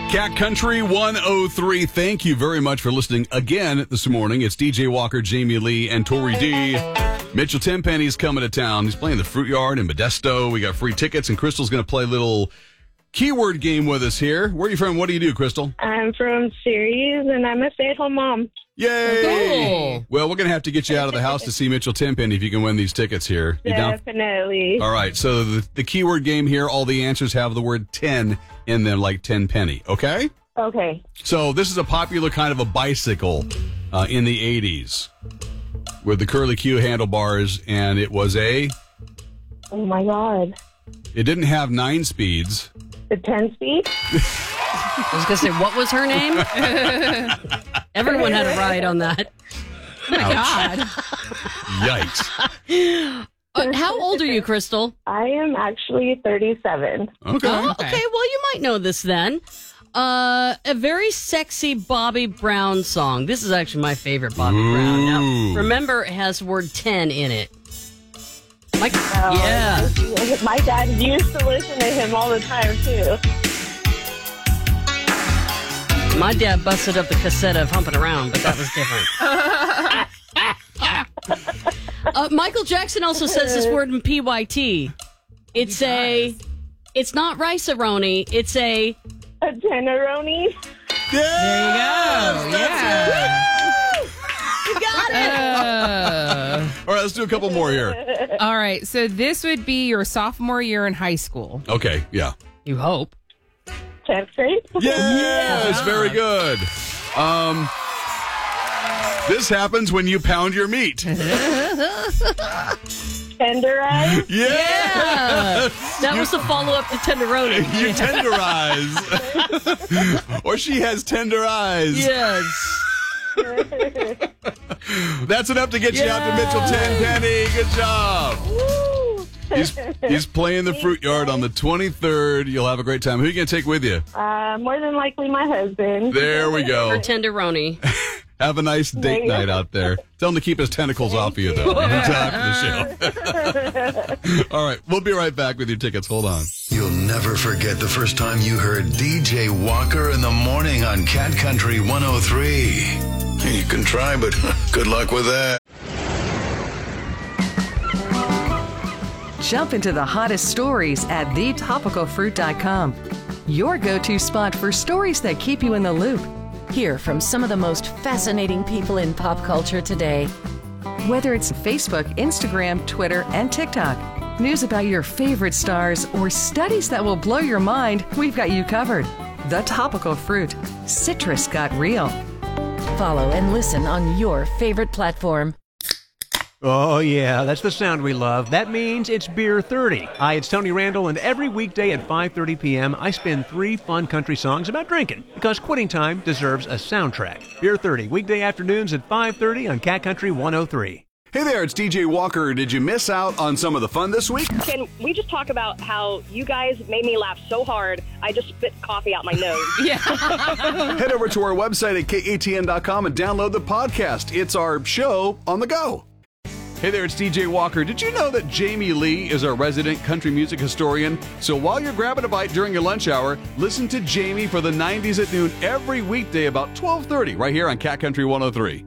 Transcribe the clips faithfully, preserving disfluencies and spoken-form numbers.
Cat Country one oh three. Thank you very much for listening again this morning. It's D J Walker, Jamie Lee, and Tori D. Mitchell Tenpenny's coming to town. He's playing the Fruit Yard in Modesto. We got free tickets, and Crystal's going to play a little keyword game with us here. Where are you from? What do you do, Crystal? I'm from Syracuse, and I'm a stay-at-home mom. Yay! Cool. Well, we're going to have to get you out of the house to see Mitchell Tenpenny if you can win these tickets here. You down? Definitely. All right, so the, the keyword game here, all the answers have the word ten in them, like ten penny, okay? Okay. So this is a popular kind of a bicycle uh, in the eighties with the curly Q handlebars, and it was a... Oh, my God. It didn't have nine speeds. The ten speed? I was going to say, what was her name? Everyone had a ride on that. Oh, my God. Yikes. Uh, how old are you, Crystal? I am actually thirty-seven. Okay. Oh, okay. Okay. Well, you might know this then. Uh, a very sexy Bobby Brown song. This is actually my favorite Bobby Ooh. Brown. Now, remember, it has the word ten in it. Like, Oh, yeah. My dad used to listen to him all the time, too. My dad busted up the cassette of Humping Around, but that was different. uh, Michael Jackson also says this word in P Y T. It's a, it's not rice-a-roni, it's a... A tenderoni? Yeah! There you go. Yeah. You got it! Uh, All right, let's do a couple more here. all right. So this would be your sophomore year in high school. Okay, yeah. You hope. tenth grade? Yes, very good. Um, this happens when you pound your meat. Tenderize? Yeah! Yeah. That was the follow-up to Tenderoni. You tenderize. Or she has tender eyes. Yes. That's enough to get you out to Mitchell Tenpenny. Good job. Woo! He's, he's playing the Fruit Yard on the twenty-third. You'll have a great time. Who are you going to take with you? Uh, more than likely my husband. There we Or go. Tenderoni. Have a nice date you go. night out there. Tell him to keep his tentacles off of you, though. Every time for the show. All right, we'll be right back with your tickets. Hold on. You'll never forget the first time you heard D J Walker in the morning on Cat Country one oh three. You can try, but good luck with that. Jump into the hottest stories at the topical fruit dot com. Your go-to spot for stories that keep you in the loop. Hear from some of the most fascinating people in pop culture today. Whether it's Facebook, Instagram, Twitter, and TikTok, news about your favorite stars, or studies that will blow your mind, we've got you covered. The Topical Fruit. Citrus got real. Follow and listen on your favorite platform. Oh, yeah, that's the sound we love. That means it's Beer thirty. Hi, it's Tony Randall, and every weekday at five thirty p.m., I spin three fun country songs about drinking, because quitting time deserves a soundtrack. Beer thirty, weekday afternoons at five thirty on Cat Country one oh three. Hey there, it's D J Walker. Did you miss out on some of the fun this week? Can we just talk about how you guys made me laugh so hard, I just spit coffee out my nose? Yeah. Head over to our website at K A T N dot com and download the podcast. It's our show on the go. Hey there, it's D J Walker. Did you know that Jamie Lee is our resident country music historian? So while you're grabbing a bite during your lunch hour, listen to Jamie for the nineties at noon every weekday about twelve thirty right here on Cat Country one oh three.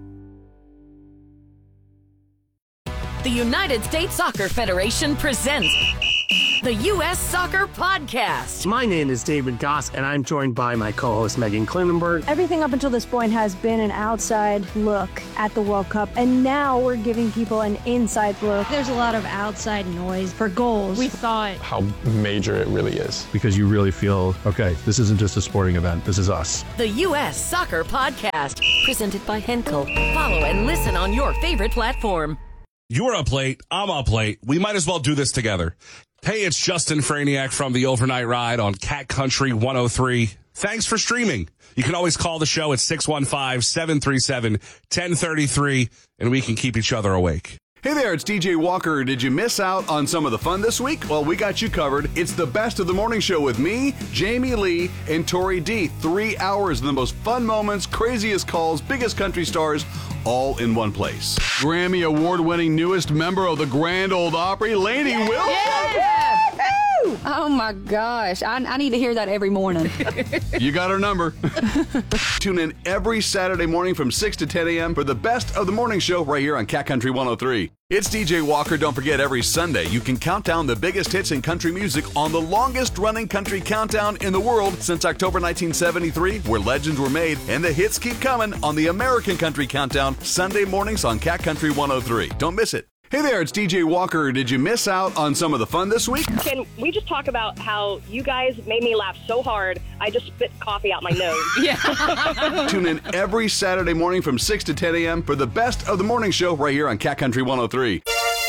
The United States Soccer Federation presents the U S Soccer Podcast. My name is David Goss, and I'm joined by my co-host Megan Klinenberg. Everything up until this point has been an outside look at the World Cup, and now we're giving people an inside look. There's a lot of outside noise for goals. We thought how major it really is. Because you really feel, okay, this isn't just a sporting event, this is us. The U S Soccer Podcast, presented by Henkel. Follow and listen on your favorite platform. You're up late, I'm up late. We might as well do this together. Hey, it's Justin Franiak from the Overnight Ride on Cat Country one oh three. Thanks for streaming. You can always call the show at six one five, seven three seven, one oh three three, and we can keep each other awake. Hey there, it's D J Walker. Did you miss out on some of the fun this week? Well, we got you covered. It's the best of the morning show with me, Jamie Lee, and Tori D. Three hours of the most fun moments, craziest calls, biggest country stars, all in one place. Grammy award-winning newest member of the Grand Ole Opry, Lady Wilson. Yeah. Oh, my gosh. I, I need to hear that every morning. You got our number. Tune in every Saturday morning from six to ten a.m. for the best of the morning show right here on Cat Country one oh three. It's D J Walker. Don't forget, every Sunday you can count down the biggest hits in country music on the longest running country countdown in the world since October nineteen seventy-three, where legends were made and the hits keep coming on the American Country Countdown, Sunday mornings on Cat Country one oh three. Don't miss it. Hey there, it's D J Walker. Did you miss out on some of the fun this week? Can we just talk about how you guys made me laugh so hard, I just spit coffee out my nose? Yeah. Tune in every Saturday morning from six to ten a.m. for the best of the morning show right here on Cat Country one oh three.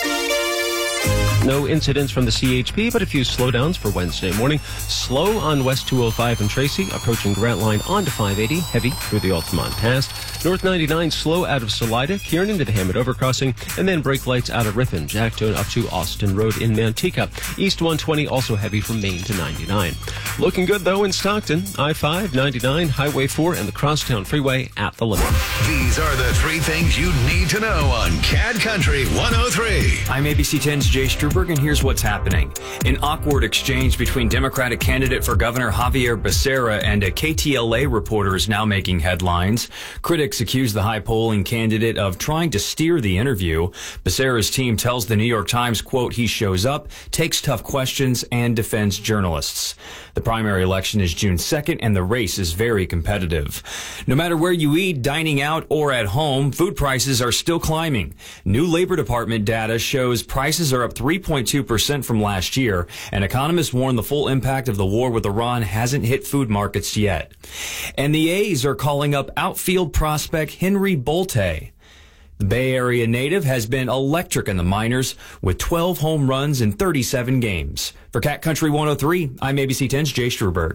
No incidents from the C H P, but a few slowdowns for Wednesday morning. Slow on West two oh five in Tracy, approaching Grant Line onto five eighty, heavy through the Altamont Pass. North ninety-nine slow out of Salida, Kiernan to the Hammond Overcrossing, and then brake lights out of Ripon, Jacktown up to Austin Road in Manteca. East one twenty also heavy from Maine to ninety-nine. Looking good though in Stockton, I five, ninety-nine, Highway four, and the Crosstown Freeway at the limit. These are the three things you need to know on Cat Country one oh three. I'm A B C ten's Jay Struberg, and here's what's happening. An awkward exchange between Democratic candidate for Governor Javier Becerra and a K T L A reporter is now making headlines. Critics accuse the high-polling candidate of trying to steer the interview. Becerra's team tells the New York Times, quote, he shows up, takes tough questions, and defends journalists. The primary election is June second, and the race is very competitive. No matter where you eat, dining out, or at home, food prices are still climbing. New Labor Department data shows prices are up three point two percent from last year, and economists warn the full impact of the war with Iran hasn't hit food markets yet. And the A's are calling up outfield prospect Henry Bolte. The Bay Area native has been electric in the minors with twelve home runs in thirty-seven games. For Cat Country one oh three, I'm A B C ten's Jay Struberg.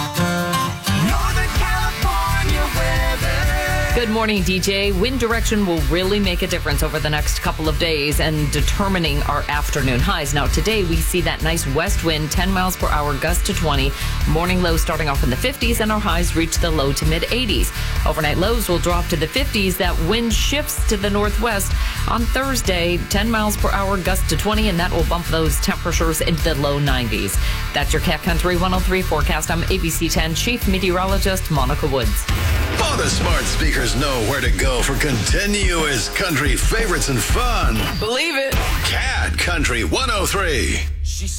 Good morning, D J. Wind direction will really make a difference over the next couple of days and determining our afternoon highs. Now, today we see that nice west wind, ten miles per hour, gust to twenty. Morning lows starting off in the fifties, and our highs reach the low to mid eighties. Overnight lows will drop to the fifties. That wind shifts to the northwest. On Thursday, ten miles per hour, gust to twenty, and that will bump those temperatures into the low nineties. That's your Cat Country one oh three forecast. I'm A B C ten Chief Meteorologist Monica Woods. All the smart speakers know where to go for continuous country favorites and fun. Believe it. Cat Country one oh three.